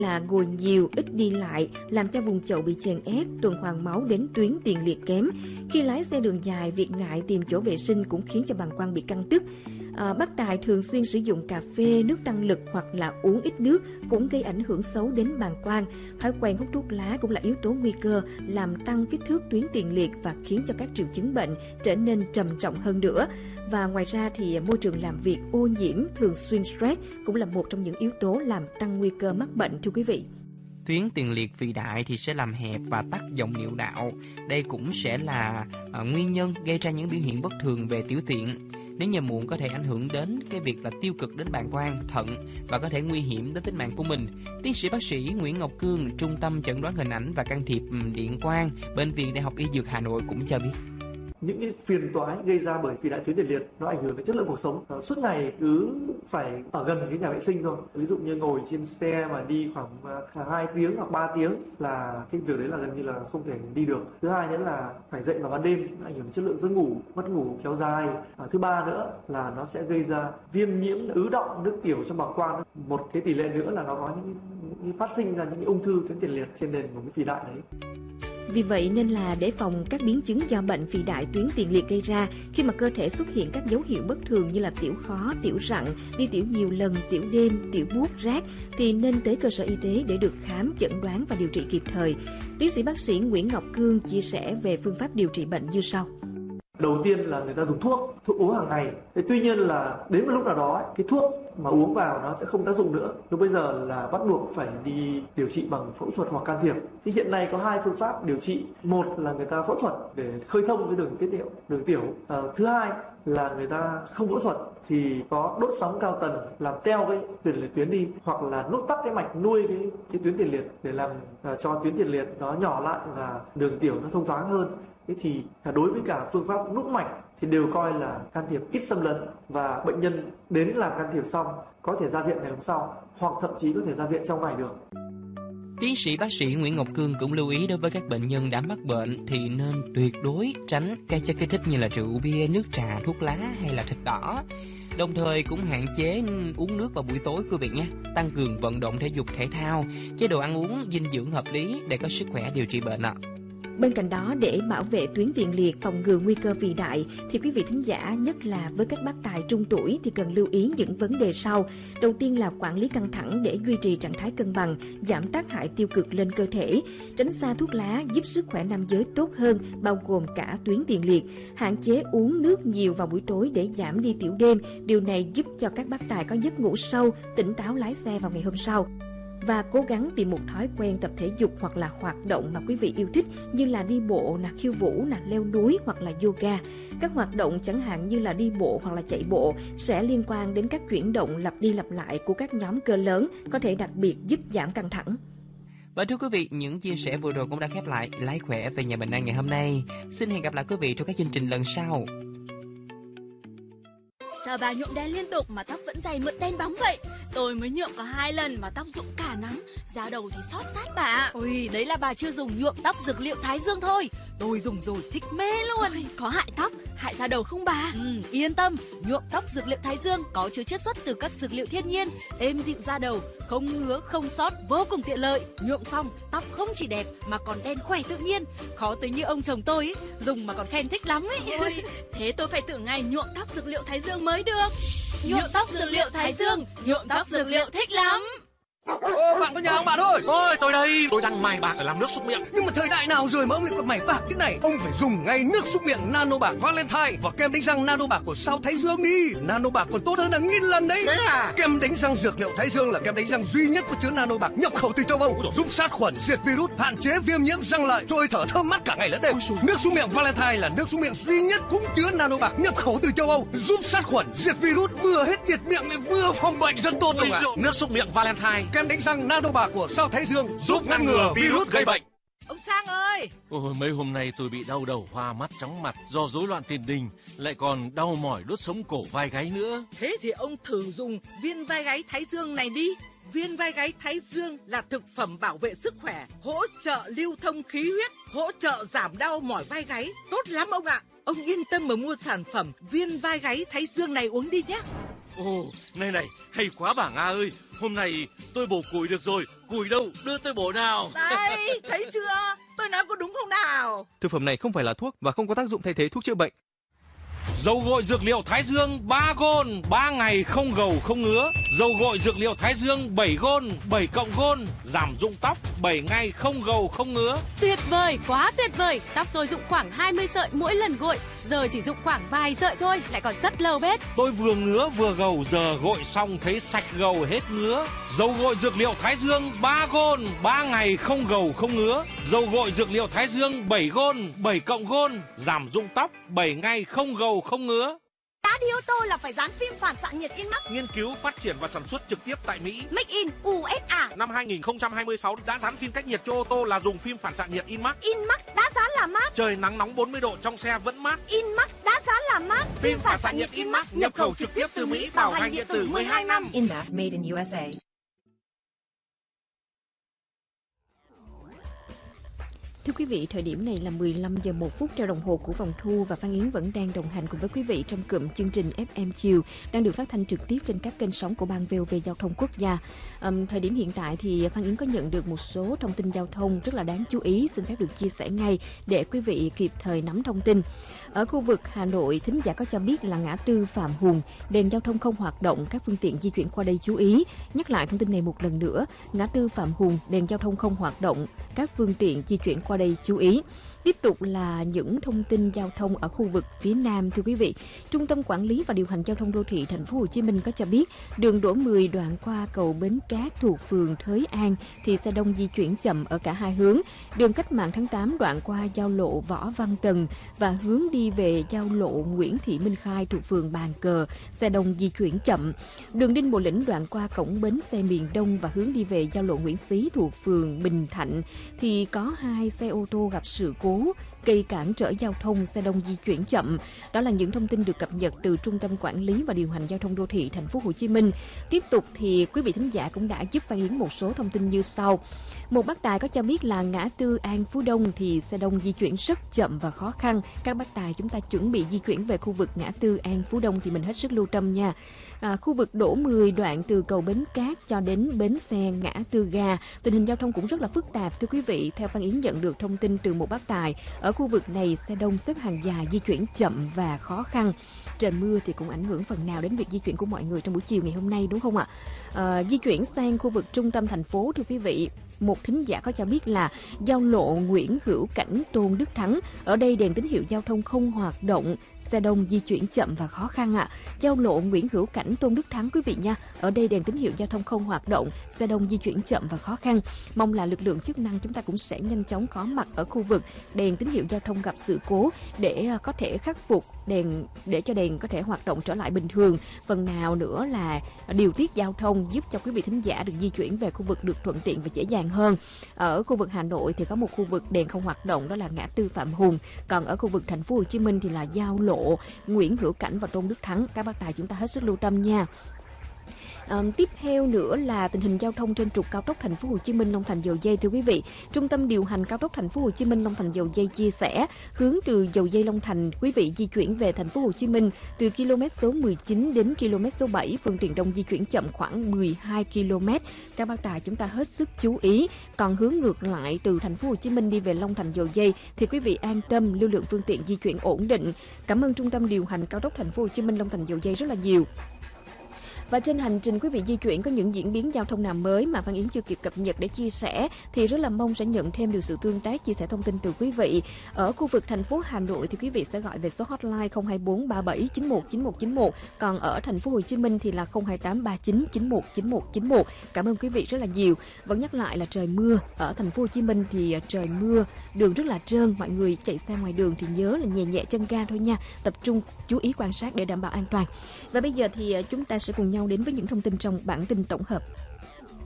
là ngồi nhiều, ít đi lại, làm cho vùng chậu bị chèn ép, tuần hoàn máu đến tuyến tiền liệt kém. Khi lái xe đường dài, việc ngại tìm chỗ vệ sinh cũng khiến cho bàng quang bị căng tức. Bác Tài thường xuyên sử dụng cà phê, nước tăng lực hoặc là uống ít nước cũng gây ảnh hưởng xấu đến bàng quang. Thói quen hút thuốc lá cũng là yếu tố nguy cơ làm tăng kích thước tuyến tiền liệt và khiến cho các triệu chứng bệnh trở nên trầm trọng hơn nữa. Và ngoài ra thì môi trường làm việc ô nhiễm, thường xuyên stress cũng là một trong những yếu tố làm tăng nguy cơ mắc bệnh, thưa quý vị. Tuyến tiền liệt phì đại thì sẽ làm hẹp và tắc dòng niệu đạo. Đây cũng sẽ là nguyên nhân gây ra những biểu hiện bất thường về tiểu tiện. Nếu nhầm muộn có thể ảnh hưởng đến cái việc là tiêu cực đến bàng quang, thận và có thể nguy hiểm đến tính mạng của mình. Tiến sĩ bác sĩ Nguyễn Ngọc Cương, Trung tâm Chẩn đoán Hình ảnh và Can thiệp Điện quang, Bệnh viện Đại học Y Dược Hà Nội cũng cho biết. Những cái phiền toái gây ra bởi phì đại tuyến tiền liệt nó ảnh hưởng đến chất lượng cuộc sống. Suốt ngày cứ phải ở gần cái nhà vệ sinh thôi. Ví dụ như ngồi trên xe mà đi khoảng 2 tiếng hoặc 3 tiếng là cái việc đấy là gần như là không thể đi được. Thứ hai nữa là phải dậy vào ban đêm, nó ảnh hưởng đến chất lượng giấc ngủ, mất ngủ kéo dài. Thứ ba nữa là nó sẽ gây ra viêm nhiễm, ứ đọng nước tiểu trong bàng quang. Một cái tỷ lệ nữa là nó có những phát sinh ra những cái ung thư tuyến tiền liệt trên nền của cái phì đại đấy. Vì vậy nên là để phòng các biến chứng do bệnh phì đại tuyến tiền liệt gây ra, khi mà cơ thể xuất hiện các dấu hiệu bất thường như là tiểu khó, tiểu rặn, đi tiểu nhiều lần, tiểu đêm, tiểu buốt, rát thì nên tới cơ sở y tế để được khám, chẩn đoán và điều trị kịp thời. Tiến sĩ bác sĩ Nguyễn Ngọc Cương chia sẻ về phương pháp điều trị bệnh như sau. Đầu tiên là người ta dùng thuốc uống hàng ngày. Tuy nhiên là đến một lúc nào đó cái thuốc mà uống vào nó sẽ không tác dụng nữa. Lúc bây giờ là bắt buộc phải đi điều trị bằng phẫu thuật hoặc can thiệp. Thì hiện nay có hai phương pháp điều trị. Một là người ta phẫu thuật để khơi thông cái đường tiểu. Thứ hai là người ta không phẫu thuật thì có đốt sóng cao tần làm teo cái tiền liệt tuyến đi, hoặc là nút tắc cái mạch nuôi cái tuyến tiền liệt để làm cho tuyến tiền liệt nó nhỏ lại và đường tiểu nó thông thoáng hơn. Thế thì đối với cả phương pháp nút mạch thì đều coi là can thiệp ít xâm lấn, và bệnh nhân đến làm can thiệp xong có thể ra viện ngày hôm sau, hoặc thậm chí có thể ra viện trong ngày được. Tiến sĩ bác sĩ Nguyễn Ngọc Cương cũng lưu ý đối với các bệnh nhân đã mắc bệnh thì nên tuyệt đối tránh các chất kích thích như là rượu bia, nước trà, thuốc lá hay là thịt đỏ. Đồng thời cũng hạn chế uống nước vào buổi tối quý vị nhé. Tăng cường vận động thể dục thể thao, chế độ ăn uống dinh dưỡng hợp lý để có sức khỏe điều trị bệnh ạ. Bên cạnh đó, để bảo vệ tuyến tiền liệt, phòng ngừa nguy cơ phì đại thì quý vị thính giả, nhất là với các bác tài trung tuổi thì cần lưu ý những vấn đề sau. Đầu tiên là quản lý căng thẳng để duy trì trạng thái cân bằng, giảm tác hại tiêu cực lên cơ thể. Tránh xa thuốc lá giúp sức khỏe nam giới tốt hơn, bao gồm cả tuyến tiền liệt. Hạn chế uống nước nhiều vào buổi tối để giảm đi tiểu đêm. Điều này giúp cho các bác tài có giấc ngủ sâu, tỉnh táo lái xe vào ngày hôm sau. Và cố gắng tìm một thói quen tập thể dục hoặc là hoạt động mà quý vị yêu thích, như là đi bộ, khiêu vũ, leo núi hoặc là yoga. Các hoạt động chẳng hạn như là đi bộ hoặc là chạy bộ sẽ liên quan đến các chuyển động lặp đi lặp lại của các nhóm cơ lớn, có thể đặc biệt giúp giảm căng thẳng. Và thưa quý vị, những chia sẻ vừa rồi cũng đã khép lại Lái Khỏe về Nhà Bình An ngày hôm nay. Xin hẹn gặp lại quý vị trong các chương trình lần sau. Sao bà nhuộm đen liên tục mà tóc vẫn dày mượt đen bóng vậy? Tôi mới nhuộm có 2 lần mà tóc rụng cả nắng, da đầu thì xót rát bà. Ôi, đấy là bà chưa dùng nhuộm tóc dược liệu Thái Dương thôi. Tôi dùng rồi thích mê luôn. Ôi, có hại tóc, hại da đầu không bà? Yên tâm, nhuộm tóc dược liệu Thái Dương có chứa chiết xuất từ các dược liệu thiên nhiên, êm dịu da đầu, không ngứa, không xót, vô cùng tiện lợi. Nhuộm xong, tóc không chỉ đẹp mà còn đen khỏe tự nhiên. Khó tính như ông chồng tôi ấy, dùng mà còn khen thích lắm ấy. Ôi, thế tôi phải thử ngày nhuộm tóc dược liệu Thái Dương mới được. Nhuộm tóc dược liệu Thái Dương, nhuộm tóc dược liệu thích lắm. Ô, bạn có nhà ông bạn ơi. Ôi, tôi đây. Tôi đang mài bạc để làm nước súc miệng. Nhưng mà thời đại nào rồi mà ông lại còn mài bạc thế này? Ông phải dùng ngay nước súc miệng Nano Bạc Valentine và kem đánh răng Nano Bạc của Sao Thái Dương đi. Nano Bạc còn tốt hơn 1000 lần đấy. Thế à? Kem đánh răng dược liệu Thái Dương là kem đánh răng duy nhất có chứa Nano Bạc nhập khẩu từ châu Âu, giúp sát khuẩn, diệt virus, hạn chế viêm nhiễm răng lợi, rồi thở thơm mát cả ngày lẫn đêm. Nước súc miệng Valentine là nước súc miệng duy nhất cũng chứa Nano Bạc nhập khẩu từ châu Âu, giúp sát khuẩn, diệt virus, vừa hết nhiệt miệng lại vừa phòng bệnh rất tốt không ạ? Nước súc miệng Valentine, kem đánh răng Nano Bạc của Sao Thái Dương giúp ngăn ngừa virus gây bệnh. Ông Sang ơi! Ôi, mấy hôm nay tôi bị đau đầu, hoa mắt, chóng mặt do rối loạn tiền đình, lại còn đau mỏi đốt sống cổ vai gáy nữa. Thế thì ông thử dùng viên vai gáy Thái Dương này đi. Viên vai gáy Thái Dương là thực phẩm bảo vệ sức khỏe, hỗ trợ lưu thông khí huyết, hỗ trợ giảm đau mỏi vai gáy. Tốt lắm ông ạ! Ông yên tâm mà mua sản phẩm viên vai gáy Thái Dương này uống đi nhé. Ồ, này, hay quá bà Nga ơi. Hôm nay tôi bổ củi được rồi. Củi đâu, đưa tôi bổ nào. Đây, thấy chưa? Tôi nói có đúng không nào? Thực phẩm này không phải là thuốc và không có tác dụng thay thế thuốc chữa bệnh. Dầu gội dược liệu Thái Dương 3 gôn, 3 ngày không gầu không ngứa. Dầu gội dược liệu Thái Dương 7 gôn, 7 cộng gôn, giảm rụng tóc 7 ngày không gầu không ngứa. Tuyệt vời, quá tuyệt vời. Tóc tôi rụng khoảng 20 sợi mỗi lần gội, giờ chỉ rụng khoảng vài sợi thôi, lại còn rất lâu bết. Tôi vừa ngứa vừa gầu, giờ gội xong thấy sạch gầu hết ngứa. Dầu gội dược liệu Thái Dương 3 gôn, 3 ngày không gầu không ngứa. Dầu gội dược liệu Thái Dương 7 gôn, 7 cộng gôn, giảm rụng tóc 7 ngày không gầu không ngứa. Đã đi ô tô là phải dán phim phản xạ nhiệt Inmax. Nghiên cứu, phát triển và sản xuất trực tiếp tại Mỹ. Make in USA. Năm 2026 đã dán phim cách nhiệt cho ô tô là dùng phim phản xạ nhiệt Inmax. Inmax đã dán là mát. Trời nắng nóng 40 độ trong xe vẫn mát. Inmax đã dán là mát. Phim phản xạ nhiệt Inmax nhập khẩu trực tiếp từ Mỹ, bảo hành điện tử 12 năm. Inmax made in USA. Thưa quý vị, thời điểm này là 15 giờ 1 phút theo đồng hồ của Phòng Thu và Phan Yến vẫn đang đồng hành cùng với quý vị trong cụm chương trình FM Chiều đang được phát thanh trực tiếp trên các kênh sóng của Ban VOV Giao thông Quốc gia. Thời điểm hiện tại thì Phan Yến có nhận được một số thông tin giao thông rất là đáng chú ý, xin phép được chia sẻ ngay để quý vị kịp thời nắm thông tin. Ở khu vực Hà Nội, thính giả có cho biết là ngã tư Phạm Hùng, đèn giao thông không hoạt động, các phương tiện di chuyển qua đây chú ý. Nhắc lại thông tin này một lần nữa, ngã tư Phạm Hùng, đèn giao thông không hoạt động, các phương tiện di chuyển qua đây chú ý. Tiếp tục là những thông tin giao thông ở khu vực phía Nam, thưa quý vị. Trung tâm Quản lý và Điều hành Giao thông Đô thị Thành phố Hồ Chí Minh có cho biết, đường Đỗ 10 đoạn qua cầu Bến Cát thuộc phường Thới An thì xe đông di chuyển chậm ở cả hai hướng. Đường Cách mạng tháng 8 đoạn qua giao lộ Võ Văn Tần và hướng đi về giao lộ Nguyễn Thị Minh Khai thuộc phường Bàn Cờ, xe đông di chuyển chậm. Đường Đinh Bộ Lĩnh đoạn qua cổng bến xe miền Đông và hướng đi về giao lộ Nguyễn Xí thuộc phường Bình Thạnh thì có 2 xe ô tô gặp sự cố gây cản trở giao thông, xe đông di chuyển chậm. Đó là những thông tin được cập nhật từ Trung tâm Quản lý và Điều hành Giao thông Đô thị Thành phố Hồ Chí Minh. Tiếp tục thì quý vị thính giả cũng đã giúp Phan Yến một số thông tin như sau. Một bác tài có cho biết là ngã tư An Phú Đông thì xe đông di chuyển rất chậm và khó khăn. Các bác tài chúng ta chuẩn bị di chuyển về khu vực ngã tư An Phú Đông thì mình hết sức lưu tâm nha. Khu vực Đỗ 10 đoạn từ cầu Bến Cát cho đến bến xe ngã tư ga, tình hình giao thông cũng rất là phức tạp thưa quý vị. Theo Phan Yến nhận được thông tin từ một bác tài, ở khu vực này xe đông xếp hàng dài, di chuyển chậm và khó khăn. Trời mưa thì cũng ảnh hưởng phần nào đến việc di chuyển của mọi người trong buổi chiều ngày hôm nay đúng không ạ? Di chuyển sang khu vực trung tâm thành phố thưa quý vị. Một thính giả có cho biết là giao lộ Nguyễn Hữu Cảnh Tôn Đức Thắng, ở đây đèn tín hiệu giao thông không hoạt động, xe đông di chuyển chậm và khó khăn ạ. Giao lộ Nguyễn Hữu Cảnh Tôn Đức Thắng quý vị nha, ở đây đèn tín hiệu giao thông không hoạt động, xe đông di chuyển chậm và khó khăn. Mong là lực lượng chức năng chúng ta cũng sẽ nhanh chóng có mặt ở khu vực đèn tín hiệu giao thông gặp sự cố để có thể khắc phục đèn, để cho đèn có thể hoạt động trở lại bình thường. Phần nào nữa là điều tiết giao thông giúp cho quý vị thính giả được di chuyển về khu vực được thuận tiện và dễ dàng hơn. Ở khu vực Hà Nội thì có một khu vực đèn không hoạt động, đó là ngã tư Phạm Hùng. Còn ở khu vực Thành phố Hồ Chí Minh thì là giao lộ Nguyễn Hữu Cảnh và Tôn Đức Thắng. Các bác tài chúng ta hết sức lưu tâm nha. Tiếp theo nữa là tình hình giao thông trên trục cao tốc Thành phố Hồ Chí Minh Long Thành Dầu Giây thưa quý vị. Trung tâm điều hành cao tốc Thành phố Hồ Chí Minh Long Thành Dầu Giây chia sẻ, hướng từ Dầu Giây Long Thành quý vị di chuyển về Thành phố Hồ Chí Minh từ km số 19 đến km số 7, phương tiện đông di chuyển chậm khoảng 12 km. Các bác tài chúng ta hết sức chú ý. Còn hướng ngược lại từ Thành phố Hồ Chí Minh đi về Long Thành Dầu Giây thì quý vị an tâm, lưu lượng phương tiện di chuyển ổn định. Cảm ơn Trung tâm điều hành cao tốc Thành phố Hồ Chí Minh Long Thành Dầu Giây rất là nhiều. Và trên hành trình quý vị di chuyển có những diễn biến giao thông nào mới mà Phan Yến chưa kịp cập nhật để chia sẻ thì rất là mong sẽ nhận thêm được sự tương tác, chia sẻ thông tin từ quý vị. Ở khu vực thành phố Hà Nội thì quý vị sẽ gọi về số hotline 024 37 91 9191, còn ở Thành phố Hồ Chí Minh thì là 028 39 91 91 91. Cảm ơn quý vị rất là nhiều. Vẫn nhắc lại là trời mưa, ở Thành phố Hồ Chí Minh thì trời mưa, đường rất là trơn, mọi người chạy xe ngoài đường thì nhớ là nhẹ nhẹ chân ga thôi nha, tập trung chú ý quan sát để đảm bảo an toàn. Và bây giờ thì chúng ta sẽ cùng nhau đến với những thông tin trong bản tin tổng hợp.